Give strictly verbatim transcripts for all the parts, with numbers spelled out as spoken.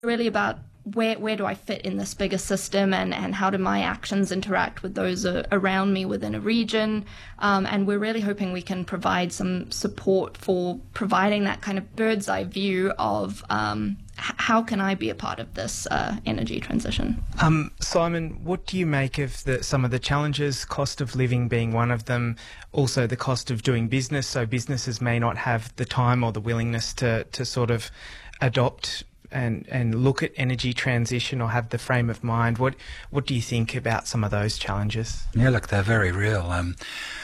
really about where where do I fit in this bigger system, and, and how do my actions interact with those uh, around me within a region. Um, and we're really hoping we can provide some support for providing that kind of bird's eye view of um, h- how can I be a part of this uh, energy transition. Um, Simon, what do you make of the, some of the challenges, cost of living being one of them, also the cost of doing business, so businesses may not have the time or the willingness to, to sort of adopt and and look at energy transition or have the frame of mind? What what do you think about some of those challenges? Yeah, look, they're very real. Um,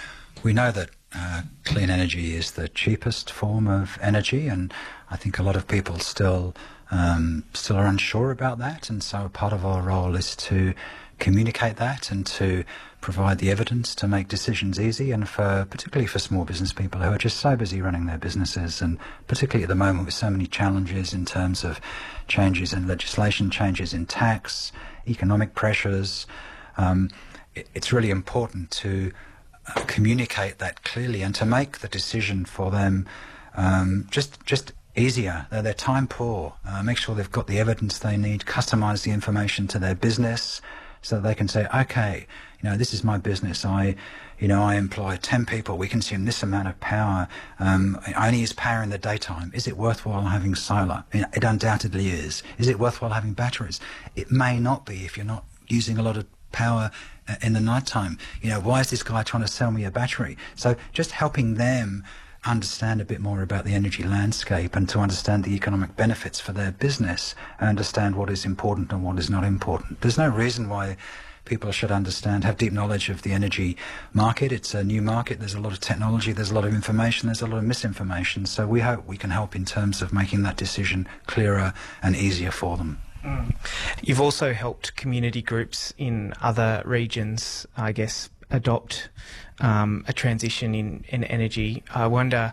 we know that uh, clean energy is the cheapest form of energy, and I think a lot of people still um, still are unsure about that, and so part of our role is to communicate that and to provide the evidence to make decisions easy, and for particularly for small business people who are just so busy running their businesses, and particularly at the moment with so many challenges in terms of changes in legislation, changes in tax, economic pressures. Um, it, it's really important to uh, communicate that clearly and to make the decision for them um, just just easier. They're, they're time poor. Uh, make sure they've got the evidence they need, customise the information to their business, so that they can say, okay, you know, this is my business. I, you know, I employ ten people. We consume this amount of power. Um, I only use power in the daytime. Is it worthwhile having solar? It undoubtedly is. Is it worthwhile having batteries? It may not be if you're not using a lot of power in the nighttime. You know, why is this guy trying to sell me a battery? So just helping them understand a bit more about the energy landscape and to understand the economic benefits for their business and understand what is important and what is not important. There's no reason why people should understand, have deep knowledge of the energy market. It's a new market. There's a lot of technology. There's a lot of information. There's a lot of misinformation. So we hope we can help in terms of making that decision clearer and easier for them. Mm. You've also helped community groups in other regions, I guess, adopt um, a transition in, in energy. I wonder,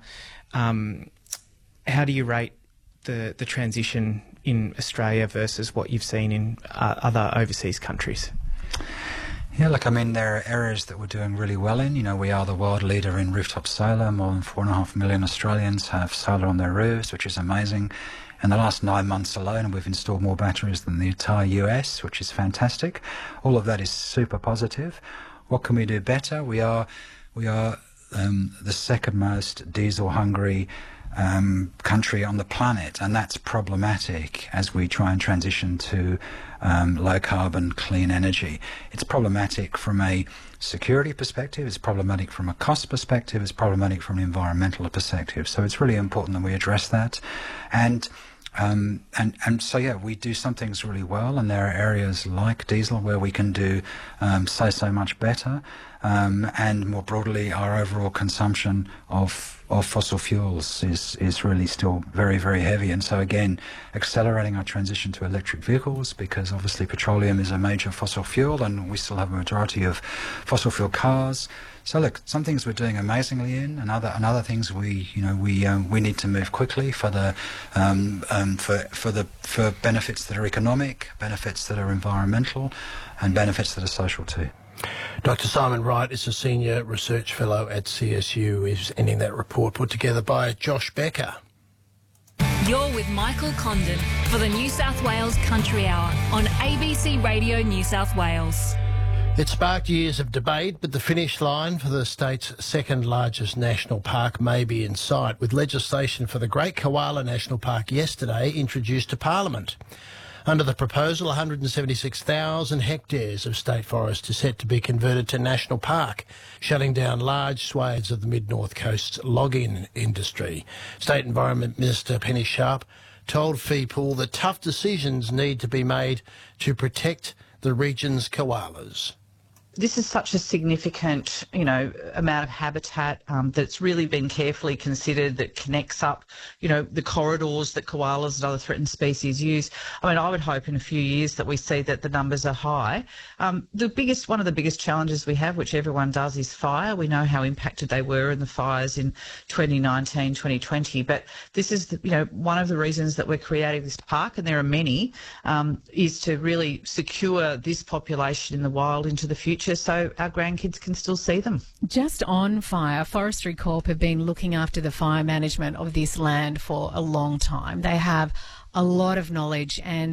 um, how do you rate the, the transition in Australia versus what you've seen in uh, other overseas countries? Yeah, look, I mean, there are areas that we're doing really well in. You know, we are the world leader in rooftop solar. More than four and a half million Australians have solar on their roofs, which is amazing. In the last nine months alone, we've installed more batteries than the entire U S, which is fantastic. All of that is super positive. What can we do better? We are, we are um, the second most diesel-hungry um, country on the planet, and that's problematic as we try and transition to um, low-carbon, clean energy. It's problematic from a security perspective, it's problematic from a cost perspective, it's problematic from an environmental perspective. So it's really important that we address that. And Um, and, and so, yeah, we do some things really well, and there are areas like diesel where we can do um, so, so much better. Um, and more broadly, our overall consumption of, of fossil fuels is, is really still very, very heavy. And so, again, accelerating our transition to electric vehicles, because obviously petroleum is a major fossil fuel and we still have a majority of fossil fuel cars. So look, some things we're doing amazingly in, and other and other things we, you know, we um, we need to move quickly for the um, um, for for the for benefits that are economic, benefits that are environmental, and benefits that are social too. Doctor Simon Wright is a Senior Research Fellow at C S U, is ending that report put together by Josh Becker. You're with Michael Condon for the New South Wales Country Hour on A B C Radio New South Wales. It sparked years of debate, but the finish line for the state's second largest national park may be in sight, with legislation for the Great Koala National Park yesterday introduced to Parliament. Under the proposal, one hundred seventy-six thousand hectares of state forest is set to be converted to national park, shutting down large swathes of the mid-north coast's logging industry. State Environment Minister Penny Sharp told Fee Pool that tough decisions need to be made to protect the region's koalas. This is such a significant, you know, amount of habitat um, that's really been carefully considered, that connects up, you know, the corridors that koalas and other threatened species use. I mean, I would hope in a few years that we see that the numbers are high. Um, the biggest, one of the biggest challenges we have, which everyone does, is fire. We know how impacted they were in the fires in twenty nineteen, twenty twenty, but this is, the, you know, one of the reasons that we're creating this park, and there are many, um, is to really secure this population in the wild into the future, so our grandkids can still see them. Just on fire, Forestry Corp have been looking after the fire management of this land for a long time. They have a lot of knowledge, and